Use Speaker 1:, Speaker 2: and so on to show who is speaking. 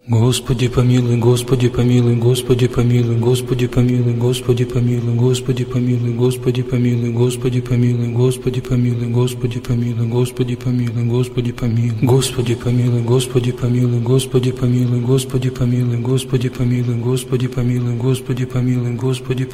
Speaker 1: Господи помилуй, Господи помилуй, Господи помилуй, Господи помилуй, Господи помилуй, Господи помилуй, Господи помилуй, Господи помилуй, Господи помилуй, Господи помилуй, Господи помилуй, Господи помилуй, Господи помилуй, Господи помилуй, Господи помилуй, Господи помилуй, Господи помилуй, Господи помилуй, Господи помилуй, Господи